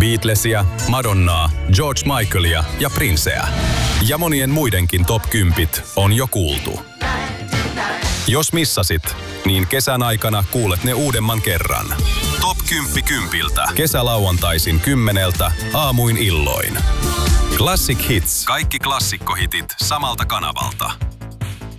Beatlesia, Madonnaa, George Michaelia ja Princeä. Ja monien muidenkin top 10 on jo kuultu. Jos missasit, niin kesän aikana kuulet ne uudemman kerran. Top 10 kympiltä. Kesälauantaisin 10 aamuin illoin. Classic Hits. Kaikki klassikkohitit samalta kanavalta.